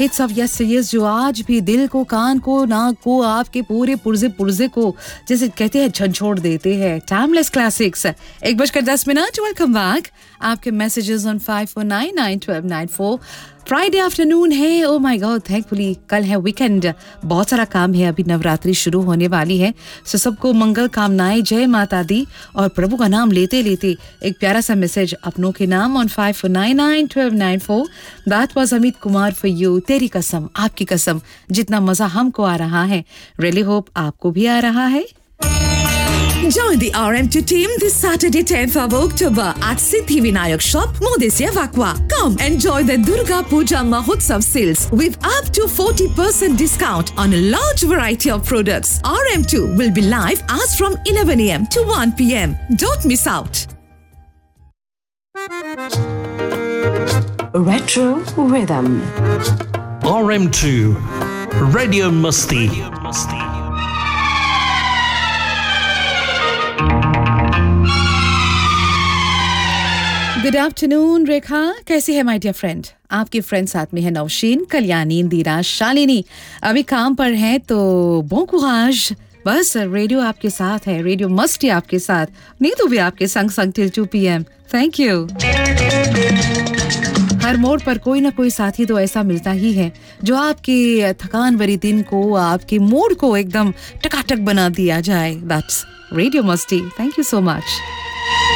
Hits of yes जो आज भी दिल को, कान को, नाक को, आपके पूरे पुर्जे को जैसे कहते हैं झंझोड़ देते हैं. Timeless classics. 1:10. Welcome back. आपके मैसेजेस ऑन 54991294. फ्राइडे आफ्टरनून है. ओ माय गॉड, थैंकफुली कल है वीकेंड. बहुत सारा काम है, अभी नवरात्रि शुरू होने वाली है. सो सबको मंगल कामनाएं, जय माता दी. और प्रभु का नाम लेते लेते एक प्यारा सा मैसेज अपनों के नाम on 54991294. That was Amit Kumar for you. तेरी कसम, आपकी कसम, जितना मजा हमको आ रहा है, रियली होप आपको भी आ रहा है. Join the RM2 team this Saturday 10th of October at Siddhi Vinayak Shop, Modesya Vakwa. Come enjoy the Durga Puja Mahotsav sales with up to 40% discount on a large variety of products. RM2 will be live as from 11 a.m. to 1 p.m. Don't miss out. Retro Rhythm. RM2 Radio Musti. Good afternoon रेखा, कैसी है my dear friend? आपकी friend साथ में है नौशीन, कल्याणी, इंदिरा, शालिनी. अभी काम पर हैं तो bon courage. बस रेडियो आपके साथ है, रेडियो मस्ती आपके साथ, नहीं तो भी आपके संग संग टिल 2 PM. Thank you. हर मोड़ पर कोई ना कोई साथी तो ऐसा मिलता ही है जो आपके थकान भरी दिन को, आपके मूड को एकदम टकाटक बना दिया जाए. दैट्स रेडियो मस्ती. Thank you so much.